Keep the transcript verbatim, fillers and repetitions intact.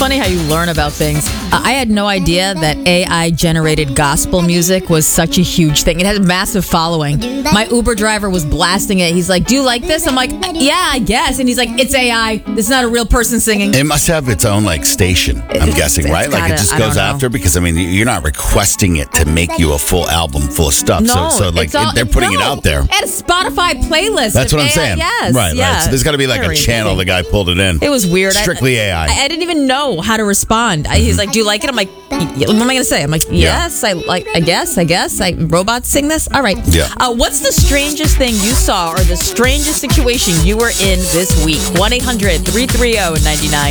funny how you learn about things. Uh, I had no idea that A I-generated gospel music was such a huge thing. It has a massive following. My Uber driver was blasting it. He's like, do you like this? I'm like, yeah, I guess. And he's like, it's A I. It's not a real person singing. It must have its own like station, I'm It's- guessing, it's right? Like gotta- it just I goes don't know. after, because I mean, you're not requesting it to make you a full album full of stuff. No, so, so like it's all- it- they're putting it no, out there. At a Spotify playlist. That's of what I'm A I. saying. Yes, right, yeah. right. So there's got to be like Very a channel. interesting. The guy pulled it in. It was weird. Strictly I, A I. I, I didn't even know how to respond. I, he's like, "Do you like it?" I'm like, "Y- "What am I going to say?" I'm like, "Yes, I like. I guess. I guess. I robots sing this. All right." Yeah. Uh, what's the strangest thing you saw, or the strangest situation you were in this week? one eight hundred three three zero nine nine